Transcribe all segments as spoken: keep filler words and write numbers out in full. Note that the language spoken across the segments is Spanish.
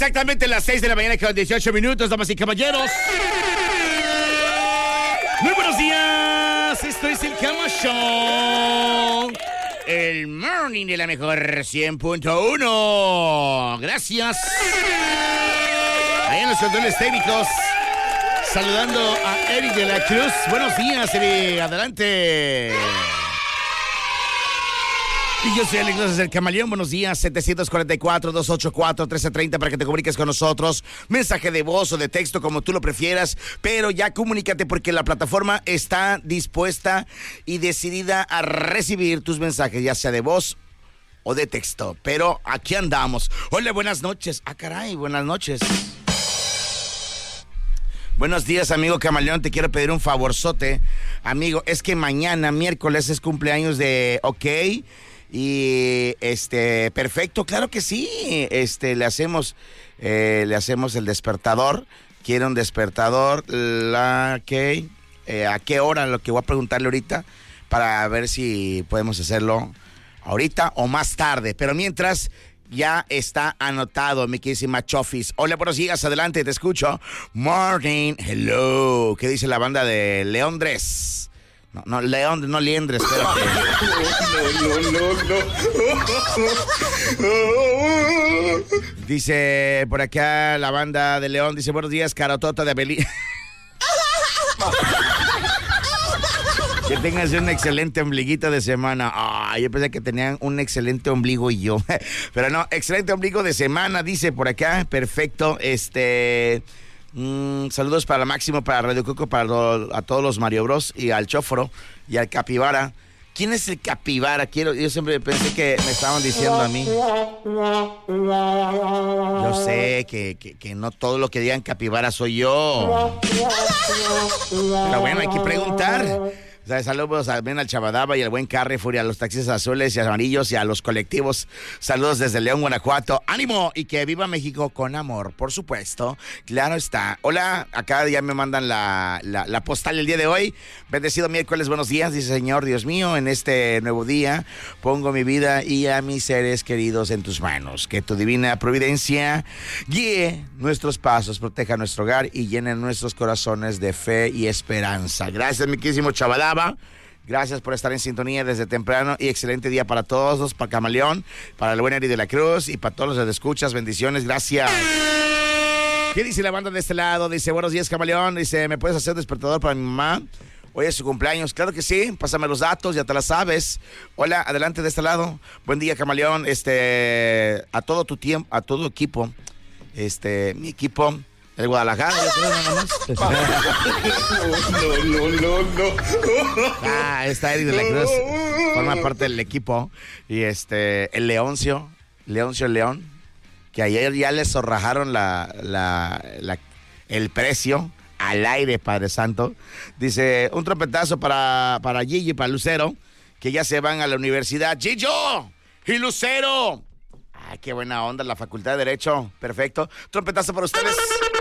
Exactamente las seis de la mañana con dieciocho minutos, damas y caballeros. Muy buenos días. Esto es el Cama Show. El morning de la mejor cien punto uno. Gracias. Ahí en los controles técnicos. Saludando a Eric de la Cruz. Buenos días, Eric. Adelante. Y yo soy Alex Rosas, el Camaleón. Buenos días, setecientos cuarenta y cuatro, doscientos ochenta y cuatro, trece treinta para que te comuniques con nosotros. Mensaje de voz o de texto, como tú lo prefieras. Pero ya comunícate porque la plataforma está dispuesta y decidida a recibir tus mensajes, ya sea de voz o de texto. Pero aquí andamos. Hola, buenas noches. Ah, caray, buenas noches. Buenos días, amigo Camaleón. Te quiero pedir un favorzote. Amigo, es que mañana, miércoles, es cumpleaños de OK. Y este, perfecto, claro que sí. Este, le hacemos, eh, le hacemos el despertador. Quiere un despertador, la que, eh, a qué hora, lo que voy a preguntarle ahorita, para ver si podemos hacerlo ahorita o más tarde. Pero mientras, ya está anotado, mi queridísima Chofis. Hola, buenos días, adelante, te escucho. Morning, hello. ¿Qué dice la banda de Leondres? No, no, León, no Liendres, espérate. No, no, no, no. Dice por acá la banda de León, dice, buenos días, carotota de Abelí. Que tengas un excelente ombliguito de semana. Ah, yo pensé que tenían un excelente ombligo y yo. Pero no, excelente ombligo de semana, dice por acá. Perfecto, este... Mm, saludos para Máximo, para Radio Coco, para lo, a todos los Mario Bros y al Chóforo y al Capibara. ¿Quién es el Capibara? Quiero, yo siempre pensé que me estaban diciendo a mí. Yo sé que, que, que no todo lo que digan Capibara soy yo. Pero bueno, hay que preguntar. O sea, saludos también al Chabadaba y al buen Carrefour y a los taxis azules y amarillos y a los colectivos. Saludos desde León, Guanajuato. ¡Ánimo! Y que viva México con amor, por supuesto. Claro está. Hola, acá ya me mandan la, la, la postal el día de hoy. Bendecido miércoles, buenos días, dice Señor Dios mío. En este nuevo día pongo mi vida y a mis seres queridos en tus manos. Que tu divina providencia guíe nuestros pasos, proteja nuestro hogar y llene nuestros corazones de fe y esperanza. Gracias, mi queridísimo Chabadaba. Gracias por estar en sintonía desde temprano y excelente día para todos, para Camaleón, para el buen Eri de la Cruz y para todos los que escuchas. Bendiciones, gracias. ¿Qué dice la banda de este lado? Dice, buenos días, Camaleón. Dice, ¿me puedes hacer despertador para mi mamá? Hoy es su cumpleaños. Claro que sí, pásame los datos, ya te la sabes. Hola, adelante de este lado. Buen día, Camaleón. Este, a todo tu tiempo, a todo equipo, este, mi equipo. El Guadalajara, yo creo, nada más. No, no, no, no. Ah, está Eric de la Cruz. Forma parte del equipo. Y este, el Leoncio, Leoncio León, que ayer ya le zorrajaron la, la, la, el precio al aire, Padre Santo. Dice, un trompetazo para, para Gigi y para Lucero, que ya se van a la universidad. ¡Gillo! ¡Y Lucero! ¡Ay, qué buena onda! La Facultad de Derecho. Perfecto. Trompetazo para ustedes.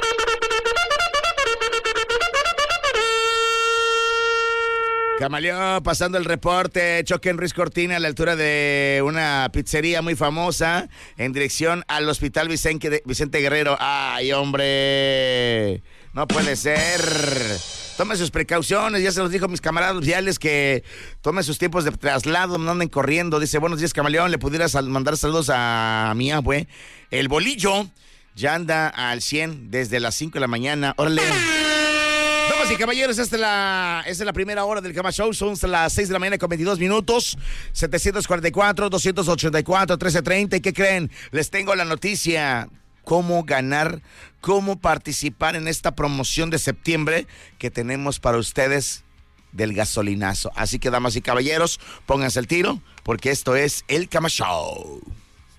Camaleón, pasando el reporte, choque en Ruiz Cortina a la altura de una pizzería muy famosa en dirección al Hospital Vicente, Vicente Guerrero. ¡Ay, hombre! No puede ser. Tome sus precauciones, ya se los dijo a mis camaradas viales que tome sus tiempos de traslado, no anden corriendo. Dice, buenos días, Camaleón, le pudieras mandar saludos a mi abue. El Bolillo ya anda al cien desde las cinco de la mañana. ¡Órale! Damas y caballeros, esta es la, esta es la primera hora del Cama Show. Son las seis de la mañana con veintidós minutos. setecientos cuarenta y cuatro, doscientos ochenta y cuatro, trece treinta. ¿Y qué creen? Les tengo la noticia. Cómo ganar, cómo participar en esta promoción de septiembre que tenemos para ustedes del gasolinazo. Así que, damas y caballeros, pónganse el tiro porque esto es el Cama Show.